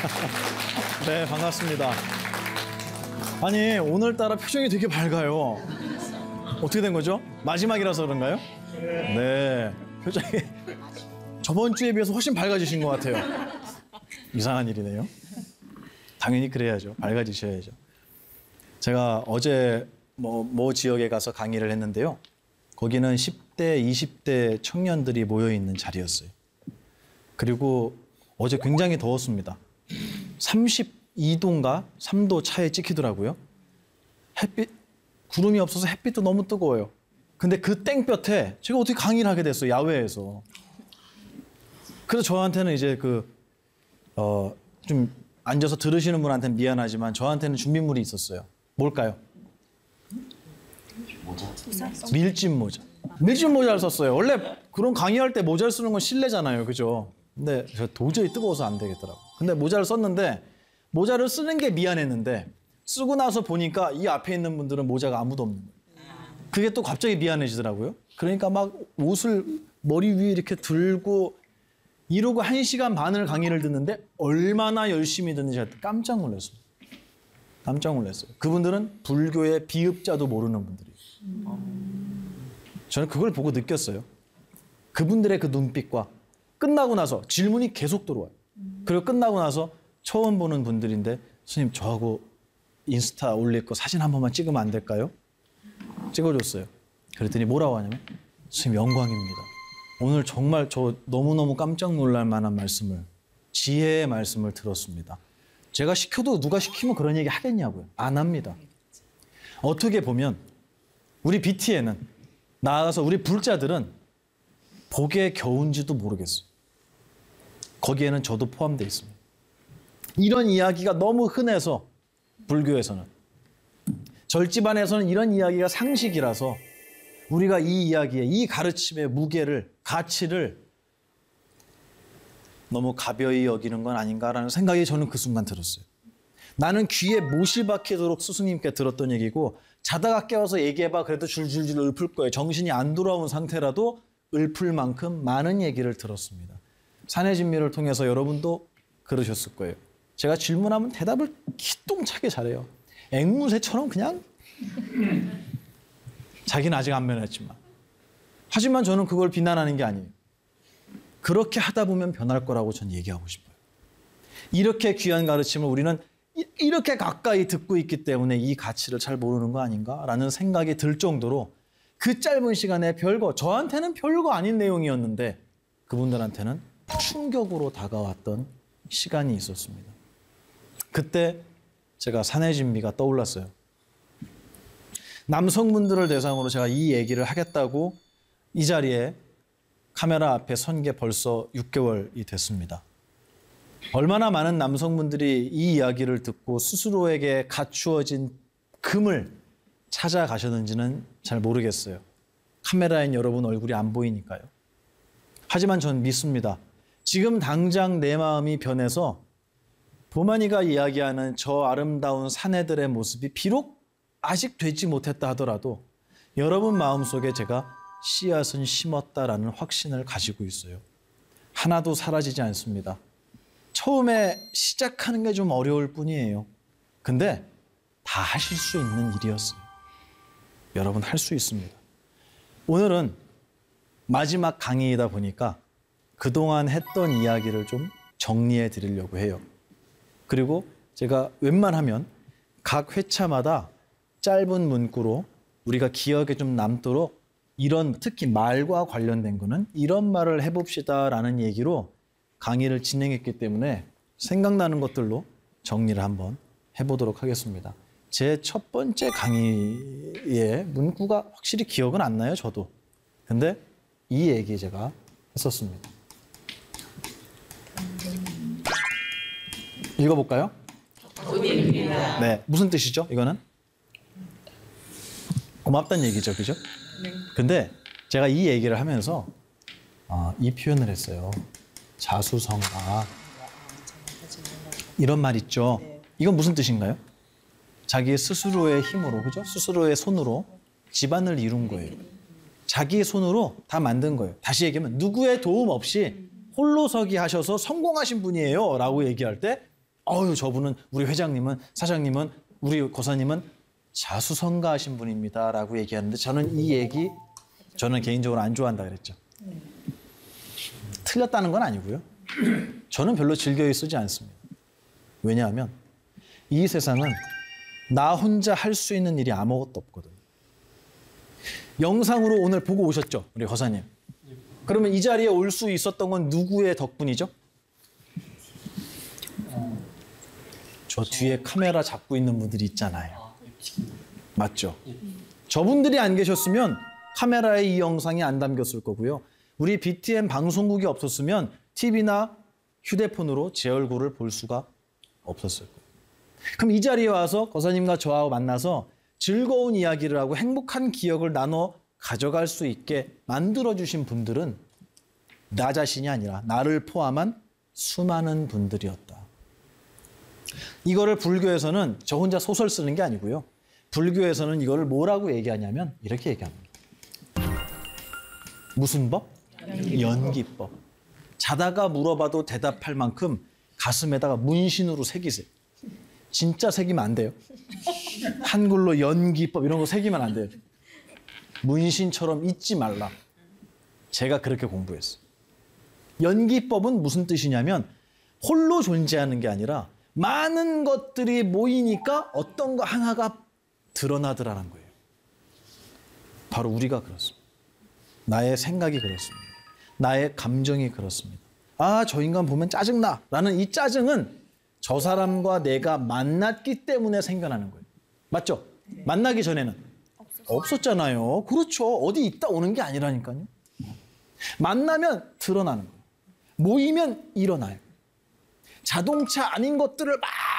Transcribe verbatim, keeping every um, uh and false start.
네, 반갑습니다. 아니, 오늘따라 표정이 되게 밝아요. 어떻게 된 거죠? 마지막이라서 그런가요? 네, 표정이 저번 주에 비해서 훨씬 밝아지신 것 같아요. 이상한 일이네요. 당연히 그래야죠. 밝아지셔야죠. 제가 어제 뭐, 모 지역에 가서 강의를 했는데요. 거기는 십 대, 이십 대 청년들이 모여있는 자리였어요. 그리고 어제 굉장히 더웠습니다. 삼십이 도인가 삼 도 차에 찍히더라고요. 햇빛, 구름이 없어서 햇빛도 너무 뜨거워요. 근데 그 땡볕에 제가 어떻게 강의를 하게 됐어요, 야외에서. 그래서 저한테는 이제 그, 어, 좀 앉아서 들으시는 분한테는 미안하지만 저한테는 준비물이 있었어요. 뭘까요? 모자. 밀짚 모자. 밀짚 모자를 썼어요. 원래 그런 강의할 때 모자를 쓰는 건 실례잖아요. 그죠? 근데 저 도저히 뜨거워서 안 되겠더라고요. 근데 모자를 썼는데 모자를 쓰는 게 미안했는데 쓰고 나서 보니까 이 앞에 있는 분들은 모자가 아무도 없는 거예요. 그게 또 갑자기 미안해지더라고요. 그러니까 막 옷을 머리 위에 이렇게 들고 이러고 한 시간 반을 강의를 듣는데 얼마나 열심히 듣는지 깜짝 놀랐어요. 깜짝 놀랐어요. 그분들은 불교의 비읍자도 모르는 분들이에요. 저는 그걸 보고 느꼈어요. 그분들의 그 눈빛과 끝나고 나서 질문이 계속 들어와요. 그리고 끝나고 나서 처음 보는 분들인데 선생님 저하고 인스타 올릴 거 사진 한 번만 찍으면 안 될까요? 찍어줬어요. 그랬더니 뭐라고 하냐면 선생님 영광입니다. 오늘 정말 저 너무너무 깜짝 놀랄 만한 말씀을 지혜의 말씀을 들었습니다. 제가 시켜도 누가 시키면 그런 얘기 하겠냐고요. 안 합니다. 어떻게 보면 우리 비티에는 나아가서 우리 불자들은 복에 겨운지도 모르겠어요. 거기에는 저도 포함되어 있습니다. 이런 이야기가 너무 흔해서 불교에서는 절집안에서는 이런 이야기가 상식이라서 우리가 이 이야기에 이 가르침의 무게를 가치를 너무 가벼이 여기는 건 아닌가라는 생각이 저는 그 순간 들었어요. 나는 귀에 못이 박히도록 스승님께 들었던 얘기고 자다가 깨워서 얘기해봐 그래도 줄줄줄 읊을 거예요. 정신이 안 돌아온 상태라도 읊을 만큼 많은 얘기를 들었습니다. 산의 진미를 통해서 여러분도 그러셨을 거예요. 제가 질문하면 대답을 기똥차게 잘해요. 앵무새처럼 그냥 자기는 아직 안 변했지만 하지만 저는 그걸 비난하는 게 아니에요. 그렇게 하다 보면 변할 거라고 전 얘기하고 싶어요. 이렇게 귀한 가르침을 우리는 이렇게 가까이 듣고 있기 때문에 이 가치를 잘 모르는 거 아닌가라는 생각이 들 정도로 그 짧은 시간에 별거, 저한테는 별거 아닌 내용이었는데 그분들한테는 충격으로 다가왔던 시간이 있었습니다. 그때 제가 산의 진미가 떠올랐어요. 남성분들을 대상으로 제가 이 얘기를 하겠다고 이 자리에 카메라 앞에 선 게 벌써 육 개월이 됐습니다. 얼마나 많은 남성분들이 이 이야기를 듣고 스스로에게 갖추어진 금을 찾아가셨는지는 잘 모르겠어요. 카메라엔 여러분 얼굴이 안 보이니까요. 하지만 전 믿습니다. 지금 당장 내 마음이 변해서 도마니가 이야기하는 저 아름다운 사내들의 모습이 비록 아직 되지 못했다 하더라도 여러분 마음속에 제가 씨앗은 심었다라는 확신을 가지고 있어요. 하나도 사라지지 않습니다. 처음에 시작하는 게 좀 어려울 뿐이에요. 근데 다 하실 수 있는 일이었어요. 여러분 할 수 있습니다. 오늘은 마지막 강의이다 보니까 그동안 했던 이야기를 좀 정리해 드리려고 해요. 그리고 제가 웬만하면 각 회차마다 짧은 문구로 우리가 기억에 좀 남도록 이런 특히 말과 관련된 거는 이런 말을 해봅시다라는 얘기로 강의를 진행했기 때문에 생각나는 것들로 정리를 한번 해보도록 하겠습니다. 제 첫 번째 강의의 문구가 확실히 기억은 안 나요, 저도. 근데 이 얘기 제가 했었습니다. 읽어볼까요? 고맙습니다. 네, 무슨 뜻이죠, 이거는? 고맙다는 얘기죠, 그죠? 네. 근데 제가 이 얘기를 하면서 어, 이 표현을 했어요. 자수성가. 이런 말 있죠. 이건 무슨 뜻인가요? 자기 스스로의 힘으로, 그죠? 스스로의 손으로 집안을 이룬 거예요. 자기의 손으로 다 만든 거예요. 다시 얘기하면 누구의 도움 없이 홀로서기 하셔서 성공하신 분이에요 라고 얘기할 때 어유 저분은 우리 회장님은 사장님은 우리 고사님은 자수성가하신 분입니다라고 얘기하는데 저는 이 얘기 저는 개인적으로 안 좋아한다 그랬죠. 틀렸다는 건 아니고요. 저는 별로 즐겨 쓰지 않습니다. 왜냐하면 이 세상은 나 혼자 할 수 있는 일이 아무것도 없거든요. 영상으로 오늘 보고 오셨죠? 우리 거사님. 그러면 이 자리에 올 수 있었던 건 누구의 덕분이죠? 저 뒤에 카메라 잡고 있는 분들이 있잖아요. 맞죠? 저분들이 안 계셨으면 카메라에 이 영상이 안 담겼을 거고요. 우리 비티엠 방송국이 없었으면 티비나 휴대폰으로 제 얼굴을 볼 수가 없었을 거예요. 그럼 이 자리에 와서 거사님과 저하고 만나서 즐거운 이야기를 하고 행복한 기억을 나눠 가져갈 수 있게 만들어주신 분들은 나 자신이 아니라 나를 포함한 수많은 분들이었다. 이거를 불교에서는 저 혼자 소설 쓰는 게 아니고요. 불교에서는 이거를 뭐라고 얘기하냐면 이렇게 얘기합니다. 무슨 법? 연기법. 연기법. 자다가 물어봐도 대답할 만큼 가슴에다가 문신으로 새기세요. 진짜 새기면 안 돼요. 한글로 연기법 이런 거 새기면 안 돼요. 문신처럼 잊지 말라. 제가 그렇게 공부했어요. 연기법은 무슨 뜻이냐면 홀로 존재하는 게 아니라 많은 것들이 모이니까 어떤 거 하나가 드러나더라는 거예요. 바로 우리가 그렇습니다. 나의 생각이 그렇습니다. 나의 감정이 그렇습니다. 아, 저 인간 보면 짜증나 라는 이 짜증은 저 사람과 내가 만났기 때문에 생겨나는 거예요. 맞죠? 네. 만나기 전에는 없었어요. 없었잖아요. 그렇죠. 어디 있다 오는 게 아니라니까요. 만나면 드러나는 거예요. 모이면 일어나요. 자동차 아닌 것들을 막